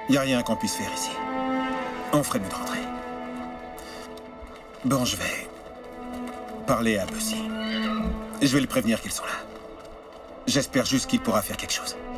Y a rien qu'on puisse faire ici. On ferait mieux de rentrer. Bon, je vais parler à Bussy. Je vais le prévenir qu'ils sont là. J'espère juste qu'il pourra faire quelque chose.